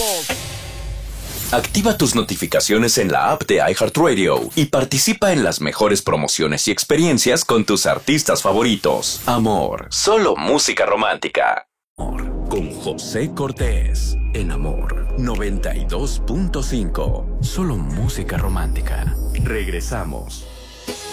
Activa tus notificaciones en la app de iHeartRadio y participa en las mejores promociones y experiencias con tus artistas favoritos. Amor, solo música romántica. Amor, con José Cortés. En Amor 92.5. Solo música romántica. Regresamos.